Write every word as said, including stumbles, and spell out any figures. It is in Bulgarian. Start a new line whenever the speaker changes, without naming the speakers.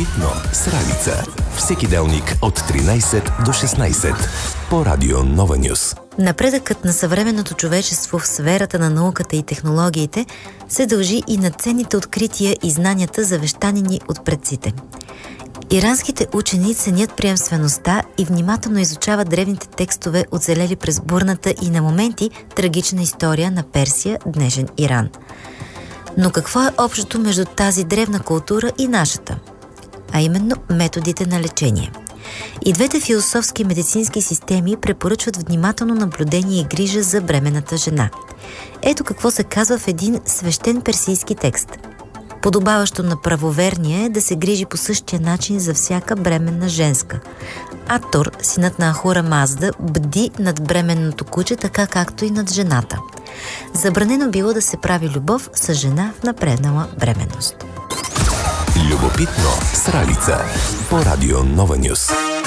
Любопитно с Ралица. Всеки делник от тринайсет до шестнайсет по Радио Нова Нюс.
Напредъкът на съвременното човечество в сферата на науката и технологиите се дължи и на ценните открития и знанията, завещанени от предците. Иранските учени ценят приемствеността и внимателно изучават древните текстове, оцелели през бурната и на моменти трагична история на Персия, днешен Иран. Но какво е общото между тази древна култура и нашата? А именно методите на лечение. И двете философски и медицински системи препоръчват внимателно наблюдение и грижа за бременната жена. Ето какво се казва в един свещен персийски текст. Подобаващо на правоверния е да се грижи по същия начин за всяка бременна женска. Атор, синът на Ахура Мазда, бди над бременното куче, така както и над жената. Забранено било да се прави любов с жена в напреднала бременност.
Любопитно с Ралица по Радио Нова Нюс.